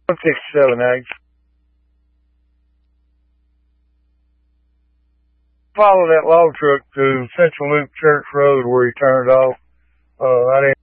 167A. Follow that log truck to Central Loop Church Road where he turned off. I didn't